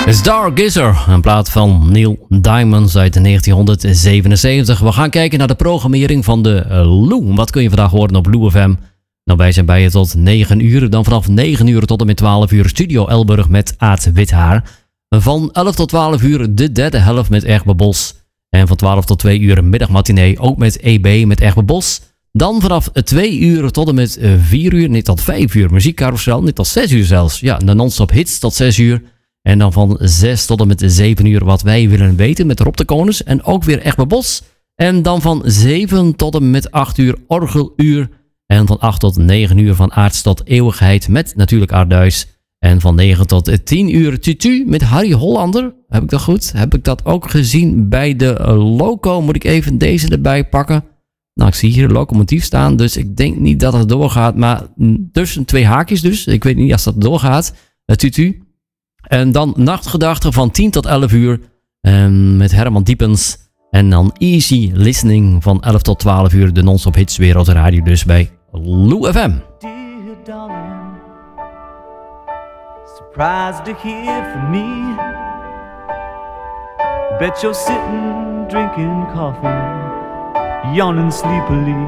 Stargazer, een plaat van Neil Diamond uit 1977. We gaan kijken naar de programmering van de Lou. Wat kun je vandaag horen op Lou FM? Nou, wij zijn bij je tot 9 uur. Dan vanaf 9 uur tot en met 12 uur Studio Elburg met Aad Withaar. Van 11 tot 12 uur de derde helft met Egbert Bos. En van 12 tot 2 uur middagmatinee ook met EB met Egbert Bos. Dan vanaf 2 uur tot en met 4 uur, niet tot 5 uur muziekcarousel, niet tot 6 uur zelfs. Ja, de non-stop hits tot 6 uur. En dan van 6 tot en met 7 uur wat wij willen weten met Rob de Koners. En ook weer Egbert Bos. En dan van 7 tot en met 8 uur orgeluur. En van 8 tot 9 uur van aards tot eeuwigheid met natuurlijk Aardhuis. En van 9 tot 10 uur Tutu met Harry Hollander. Heb ik dat goed? Heb ik dat ook gezien bij de loco? Moet ik even deze erbij pakken? Nou, ik zie hier een locomotief staan, dus ik denk niet dat het doorgaat. Maar tussen 2 haakjes dus. Ik weet niet als dat doorgaat. Tutu. En dan Nachtgedachten van 10 tot 11 uur met Herman Diepens. En dan Easy Listening van 11 tot 12 uur. De non-stop hits Wereldradio dus bij Lou FM. Dear darling, surprised to hear from me. Bet you're sitting drinking coffee, yawning sleepily.